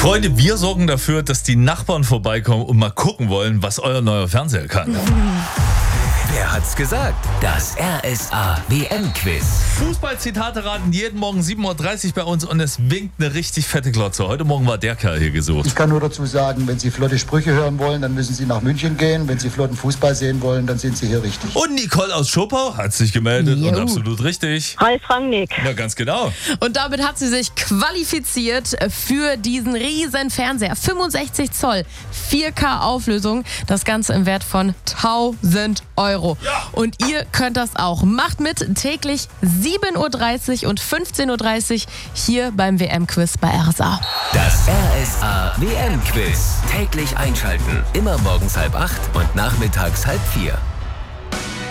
Freunde, wir sorgen dafür, dass die Nachbarn vorbeikommen und mal gucken wollen, was euer neuer Fernseher kann. Wer hat's gesagt? Das RSA-WM-Quiz. Fußball-Zitate raten jeden Morgen 7.30 Uhr bei uns und es winkt eine richtig fette Glotze. Heute Morgen war der Kerl hier gesucht. Ich kann nur dazu sagen, wenn Sie flotte Sprüche hören wollen, dann müssen Sie nach München gehen. Wenn Sie flotten Fußball sehen wollen, dann sind Sie hier richtig. Und Nicole aus Schopau hat sich gemeldet und absolut richtig. Hi Rangnick. Ja, ganz genau. Und damit hat sie sich qualifiziert für diesen riesen Fernseher. 65 Zoll, 4K Auflösung. Das Ganze im Wert von 1000 Euro. Ja. Und ihr könnt das auch. Macht mit täglich 7.30 Uhr und 15.30 Uhr hier beim WM-Quiz bei RSA. Das RSA-WM-Quiz. Täglich einschalten. Immer morgens 7:30 und nachmittags 3:30.